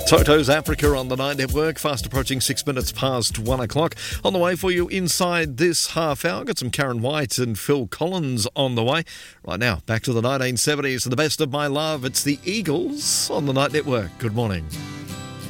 Toto's Africa on the Night Network, fast approaching 6 minutes past 1 o'clock. On the way for you inside this half hour, got some Karen White and Phil Collins on the way. Right now, back to the 1970s and the best of my love. It's the Eagles on the Night Network. Good morning.